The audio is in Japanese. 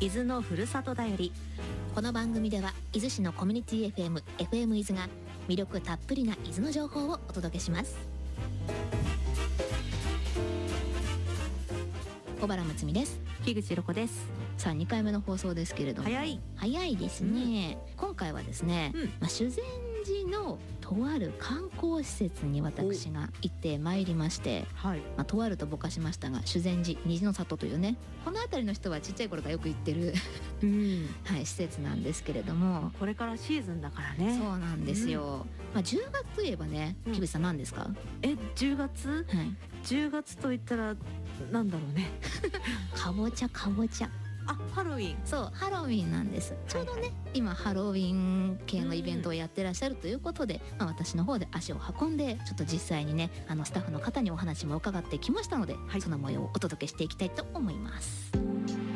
伊豆のふるさとだより。 この番組では伊豆市のコミュニティ FM 伊豆が魅力たっぷりな伊豆の情報をお届けします。小原睦美です。 木口ろ子です。 さあ2回目の放送ですけれども、早いですね、今回はですね、修善寺のとある観光施設に私が行ってまいりまして、とあるとぼかしましたが修善寺虹の里というね、この辺りの人はちっちゃい頃からよく行ってる施設なんですけれども、 これからシーズンだからね。 そうなんですよ、10月といえばね、木口さん何ですか ？10月？10月と言ったらなんだろうねかぼちゃハロウィン。 そう、ハロウィンなんです。ちょうどね、今ハロウィン系のイベントをやってらっしゃるということで、私の方で足を運んでちょっと実際にね、スタッフの方にお話も伺ってきましたので、その模様をお届けしていきたいと思います。